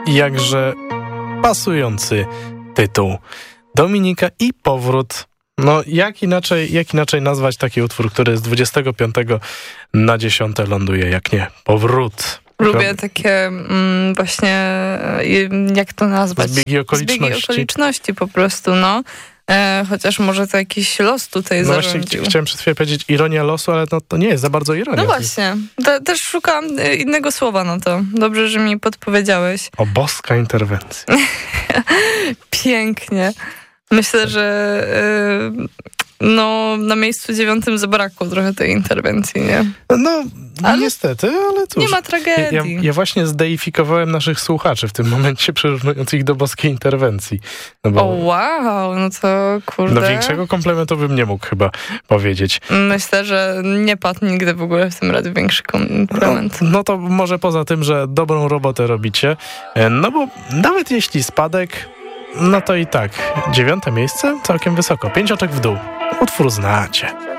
jakże pasujący tytuł. Dominika i powrót. No jak inaczej nazwać taki utwór, który z 25 na 10 ląduje, jak nie powrót. Lubię takie właśnie, jak to nazwać? Zbiegi okoliczności po prostu, no. Chociaż może to jakiś los tutaj zarządził. Właśnie chciałem przed chwilą powiedzieć ironia losu, ale to nie jest za bardzo ironia. No właśnie, też szukam innego słowa na to. Dobrze, że mi podpowiedziałeś. O, boska interwencja. Pięknie. Myślę, że na miejscu 9 zabrakło trochę tej interwencji, nie? No, niestety, ale cóż. Nie ma tragedii. Ja właśnie zdeifikowałem naszych słuchaczy w tym momencie, przyrównując ich do boskiej interwencji. No bo, wow, no to kurde. No większego komplementu bym nie mógł chyba powiedzieć. Myślę, że nie padł nigdy w ogóle w tym radiu większy komplement. No to może poza tym, że dobrą robotę robicie, no bo nawet jeśli spadek, no to i tak 9 miejsce całkiem wysoko, 5 oczek w dół. Utwór znacie.